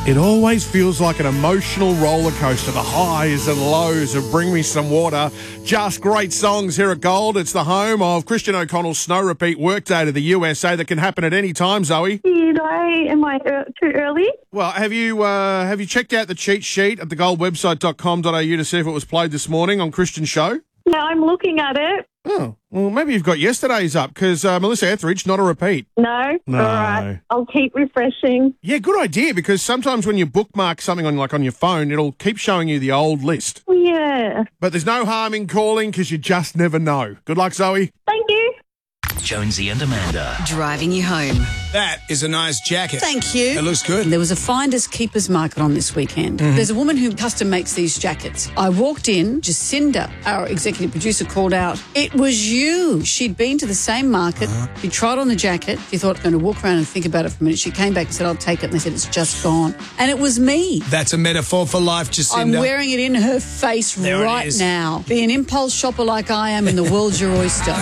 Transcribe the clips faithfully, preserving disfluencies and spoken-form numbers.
It always feels like an emotional roller coaster, the highs and lows of Bring Me Some Water. Just great songs here at Gold. It's the home of Christian O'Connell's Snow Repeat Workday to the U S A that can happen at any time, Zoe. Did I? Am I uh, too early? Well, have you uh, have you checked out the cheat sheet at the gold website dot com dot a u to see if it was played this morning on Christian's show? Yeah, I'm looking at it. Oh, well, maybe you've got yesterday's up because uh, Melissa Etheridge, not a repeat. No? No. All right. I'll keep refreshing. Yeah, good idea, because sometimes when you bookmark something on like on your phone, it'll keep showing you the old list. Yeah. But there's no harm in calling because you just never know. Good luck, Zoe. Thank you. Jonesy and Amanda. Driving you home. That is a nice jacket. Thank you. It looks good. There was a finders keepers market on this weekend. Mm-hmm. There's a woman who custom makes these jackets. I walked in, Jacinda, our executive producer, called out, "It was you." She'd been to the same market. Uh-huh. She tried on the jacket. She thought, going to walk around and think about it for a minute. She came back and said, "I'll take it." And they said, "It's just gone." And it was me. That's a metaphor for life, Jacinda. I'm wearing it in her face there right now. Be an impulse shopper like I am and the world's your oyster.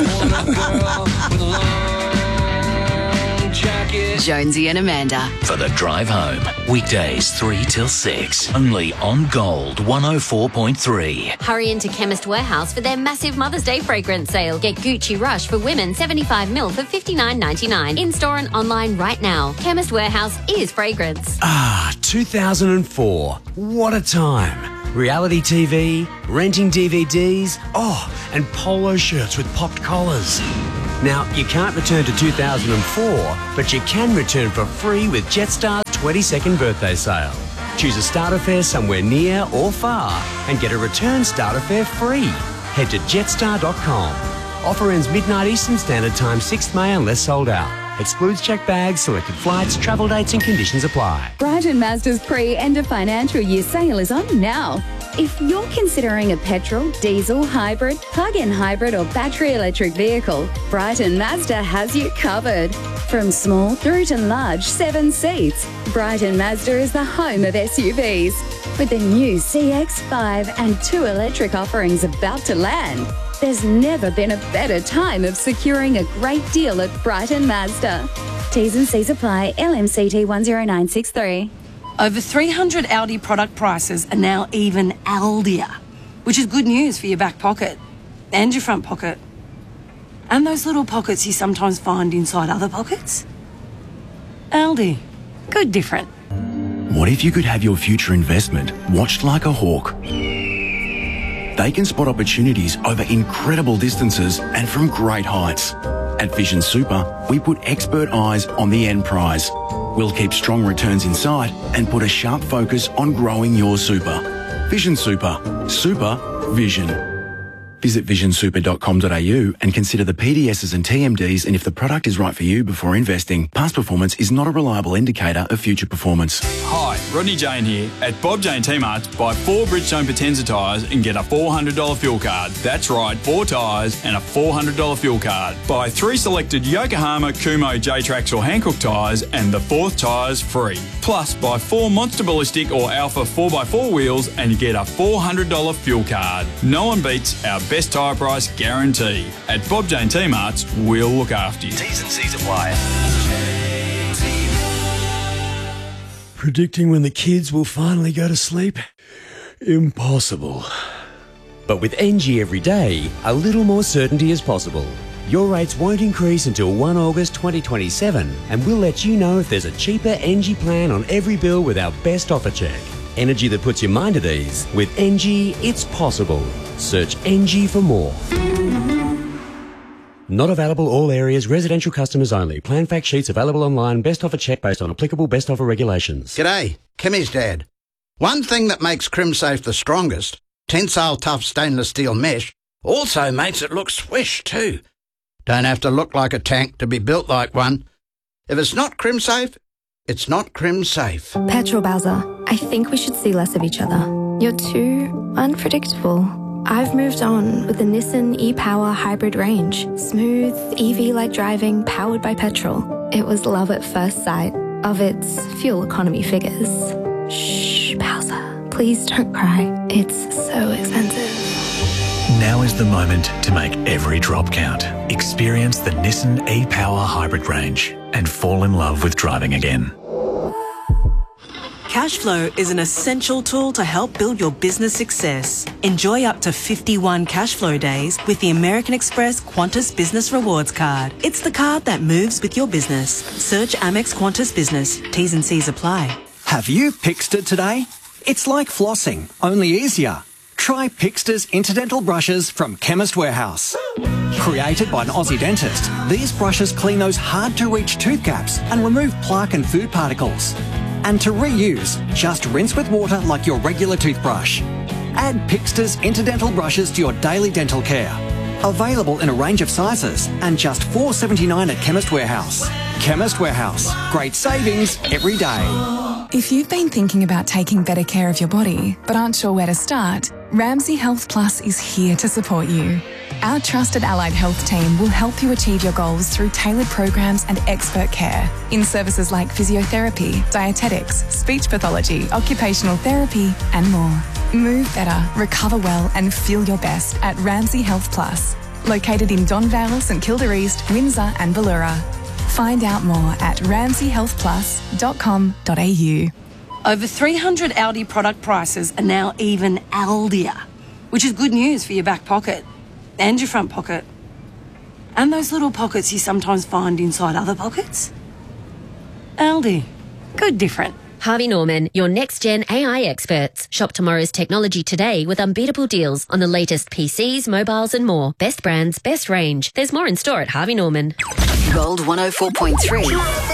Jonesy and Amanda. For the drive home. Weekdays three till six. Only on Gold one oh four point three. Hurry into Chemist Warehouse for their massive Mother's Day fragrance sale. Get Gucci Rush for women seventy-five milliliters for fifty-nine ninety-nine. In store and online right now. Chemist Warehouse is fragrance. Ah, two thousand four. What a time. Reality T V, renting D V Ds, oh, and polo shirts with popped collars. Now, you can't return to two thousand four, but you can return for free with Jetstar's twenty-second birthday sale. Choose a starter fare somewhere near or far and get a return starter fare free. Head to jetstar dot com. Offer ends midnight Eastern Standard Time, sixth of May unless sold out. Excludes checked bags, selected flights, travel dates and conditions apply. Brighton Mazda's pre-end of financial year sale is on now. If you're considering a petrol, diesel, hybrid, plug-in hybrid or battery electric vehicle, Brighton Mazda has you covered. From small through to large seven seats, Brighton Mazda is the home of S U Vs. With the new C X five and two electric offerings about to land, there's never been a better time of securing a great deal at Brighton Mazda. T's and C's apply. L M C T one zero nine six three. Over three hundred Aldi product prices are now even Aldier, which is good news for your back pocket and your front pocket. And those little pockets you sometimes find inside other pockets. Aldi. Good different. What if you could have your future investment watched like a hawk? They can spot opportunities over incredible distances and from great heights. At Vision Super, we put expert eyes on the end prize. We'll keep strong returns in sight and put a sharp focus on growing your super. Vision Super. Super Vision. Visit vision super dot com dot a u and consider the P D Ss and T M Ds and if the product is right for you before investing. Past performance is not a reliable indicator of future performance. Hi, Rodney Jane here. At Bob Jane T-Marts, buy four Bridgestone Potenza tyres and get a four hundred dollars fuel card. That's right, four tyres and a four hundred dollars fuel card. Buy three selected Yokohama, Kumo, J-Trax or Hankook tyres and the fourth tyre's free. Plus, buy four Monster Ballistic or Alpha four by four wheels and you get a four hundred dollars fuel card. No one beats our best tyre price guarantee. At Bob Jane T-Marts, we'll look after you. T's and C's apply. Predicting when the kids will finally go to sleep? Impossible. But with N G every day, a little more certainty is possible. Your rates won't increase until the first of August twenty twenty-seven, and we'll let you know if there's a cheaper N G plan on every bill with our best offer check. Energy that puts your mind at ease. With N G, it's possible. Search N G for more. Not available all areas, residential customers only. Plan fact sheets available online. Best offer check based on applicable best offer regulations. G'day, Kimmy's dad. One thing that makes CrimSafe the strongest, tensile tough stainless steel mesh, also makes it look swish too. Don't have to look like a tank to be built like one. If it's not CrimSafe, it's not CrimSafe. Petrol Bowser, I think we should see less of each other. You're too unpredictable. I've moved on with the Nissan e-Power hybrid range. Smooth, E V-like driving, powered by petrol. It was love at first sight of its fuel economy figures. Shh, Bowser, please don't cry. It's so expensive. Now is the moment to make every drop count. Experience the Nissan e-Power hybrid range and fall in love with driving again. Cashflow is an essential tool to help build your business success. Enjoy up to fifty-one Cashflow days with the American Express Qantas Business Rewards Card. It's the card that moves with your business. Search Amex Qantas Business. T's and C's apply. Have you Pixted today? It's like flossing, only easier. Try Pixter's Interdental Brushes from Chemist Warehouse. Created by an Aussie dentist, these brushes clean those hard-to-reach tooth gaps and remove plaque and food particles. And to reuse, just rinse with water like your regular toothbrush. Add Pixter's Interdental Brushes to your daily dental care. Available in a range of sizes and just four dollars seventy-nine at Chemist Warehouse. Chemist Warehouse. Great savings every day. If you've been thinking about taking better care of your body but aren't sure where to start, Ramsay Health Plus is here to support you. Our trusted allied health team will help you achieve your goals through tailored programs and expert care in services like physiotherapy, dietetics, speech pathology, occupational therapy, and more. Move better, recover well, and feel your best at Ramsay Health Plus. Located in Donvale, St Kilda East, Windsor, and Ballura. Find out more at ramsay health plus dot com dot a u. Over three hundred Aldi product prices are now even Aldier, which is good news for your back pocket and your front pocket. And those little pockets you sometimes find inside other pockets. Aldi. Good different. Harvey Norman, your next-gen A I experts. Shop tomorrow's technology today with unbeatable deals on the latest P Cs, mobiles and more. Best brands, best range. There's more in store at Harvey Norman. Gold one oh four point three.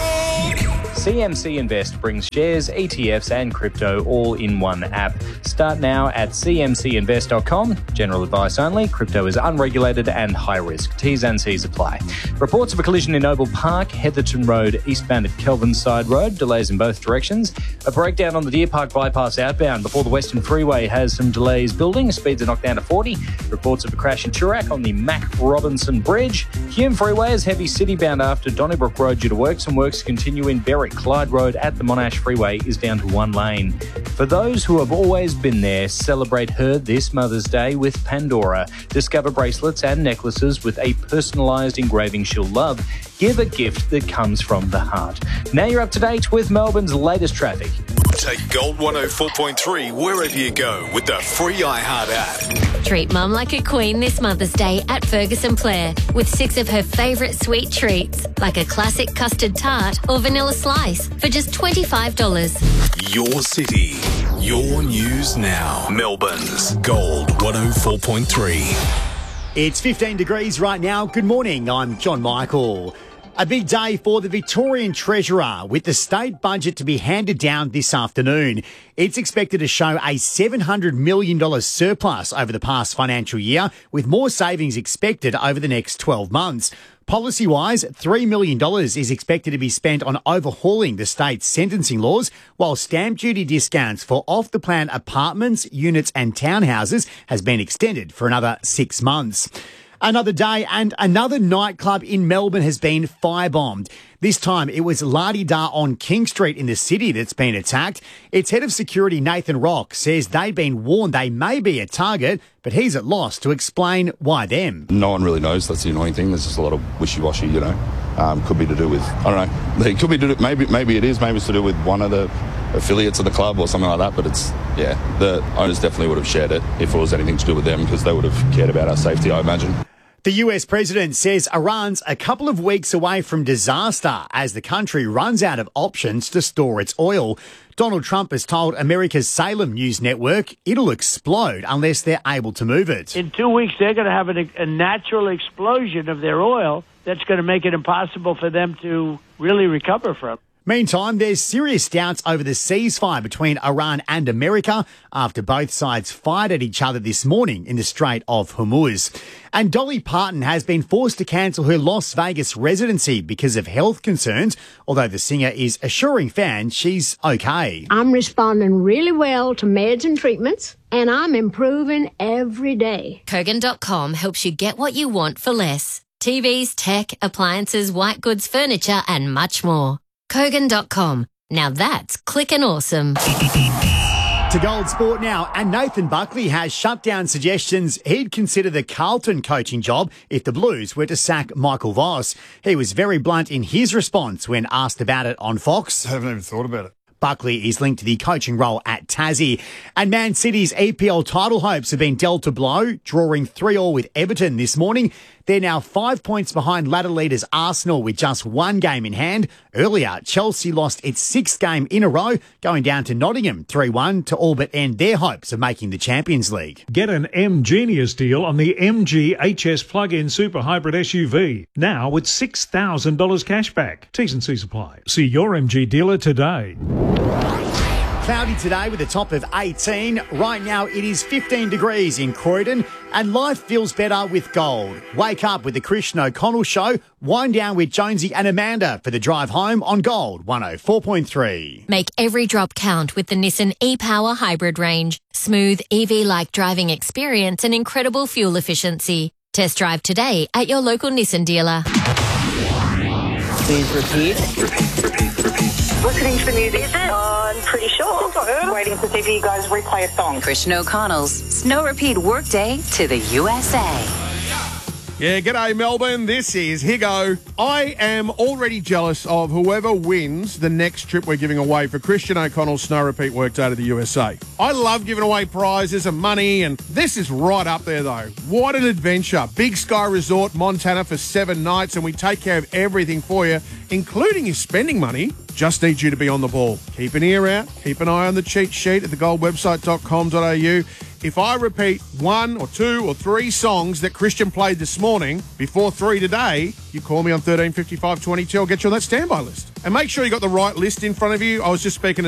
C M C Invest brings shares, E T Fs and crypto all in one app. Start now at c m c invest dot com. General advice only. Crypto is unregulated and high risk. T's and C's apply. Reports of a collision in Oval Park, Heatherton Road, eastbound at Kelvinside Road. Delays in both directions. A breakdown on the Deer Park bypass outbound before the Western Freeway has some delays building. Speeds are knocked down to forty. Reports of a crash in Toorak on the Mac Robinson Bridge. Hume Freeway is heavy citybound after Donnybrook Road due to work. Some works continue in Berwick. Clyde Road at the Monash Freeway is down to one lane. For those who have always been there, celebrate her this Mother's Day with Pandora. Discover bracelets and necklaces with a personalised engraving she'll love. Give a gift that comes from the heart. Now you're up to date with Melbourne's latest traffic. Take Gold one oh four point three wherever you go with the free iHeart app. Treat Mum like a queen this Mother's Day at Ferguson Plare with six of her favourite sweet treats, like a classic custard tart or vanilla slice for just twenty-five dollars. Your city, your news now. Melbourne's Gold one oh four point three. It's fifteen degrees right now. Good morning. I'm John Michael. A big day for the Victorian Treasurer with the state budget to be handed down this afternoon. It's expected to show a seven hundred million dollars surplus over the past financial year, with more savings expected over the next twelve months. Policy-wise, three million dollars is expected to be spent on overhauling the state's sentencing laws, while stamp duty discounts for off-the-plan apartments, units and townhouses has been extended for another six months. Another day and another nightclub in Melbourne has been firebombed. This time it was La Di Da on King Street in the city that's been attacked. Its head of security, Nathan Rock, says they've been warned they may be a target, but he's at loss to explain why them. No one really knows. That's the annoying thing. There's just a lot of wishy-washy, you know. Um, could be to do with, I don't know, it could be to do, maybe, maybe it is, maybe it's to do with one of the affiliates of the club or something like that, but it's, yeah, the owners definitely would have shared it if it was anything to do with them, because they would have cared about our safety, I imagine. The U S president says Iran's a couple of weeks away from disaster as the country runs out of options to store its oil. Donald Trump has told America's Salem News Network it'll explode unless they're able to move it. In two weeks, they're going to have a, a natural explosion of their oil that's going to make it impossible for them to really recover from. Meantime, there's serious doubts over the ceasefire between Iran and America after both sides fired at each other this morning in the Strait of Hormuz. And Dolly Parton has been forced to cancel her Las Vegas residency because of health concerns, although the singer is assuring fans she's okay. I'm responding really well to meds and treatments, and I'm improving every day. Kogan dot com helps you get what you want for less. T Vs, tech, appliances, white goods, furniture, and much more. Kogan dot com. Now that's clickin' awesome. To Gold Sport now, and Nathan Buckley has shut down suggestions he'd consider the Carlton coaching job if the Blues were to sack Michael Voss. He was very blunt in his response when asked about it on Fox. I haven't even thought about it. Buckley is linked to the coaching role at Tassie. And Man City's E P L title hopes have been dealt a blow, drawing three all with Everton this morning. They're now five points behind ladder leaders Arsenal with just one game in hand. Earlier, Chelsea lost its sixth game in a row, going down to Nottingham three one to all but end their hopes of making the Champions League. Get an M Genius deal on the M G H S plug-in super hybrid S U V, now with six thousand dollars cash back. T's and C's apply. See your M G dealer today. Cloudy today with a top of eighteen. Right now it is fifteen degrees in Croydon and life feels better with gold. Wake up with the Christian O'Connell Show. Wind down with Jonesy and Amanda for the drive home on Gold one oh four point three. Make every drop count with the Nissan e-Power hybrid range. Smooth E V-like driving experience and incredible fuel efficiency. Test drive today at your local Nissan dealer. Please repeat. Repeat, repeat, repeat. Listening to the music. Is it? I'm pretty sure. I'm waiting to see if you guys replay a song. Christian O'Connell's Snow Repeat Workday to the U S A. Yeah, g'day Melbourne. This is Higo. I am already jealous of whoever wins the next trip we're giving away for Christian O'Connell's Snow Repeat Workday to the U S A. I love giving away prizes and money, and this is right up there though. What an adventure. Big Sky Resort, Montana for seven nights, and we take care of everything for you, including your spending money. Just need you to be on the ball. Keep an ear out. Keep an eye on the cheat sheet at the gold website dot com dot a u. If I repeat one or two or three songs that Christian played this morning before three today, you call me on thirteen fifty-five twenty-two. I'll get you on that standby list. And make sure you got the right list in front of you. I was just speaking to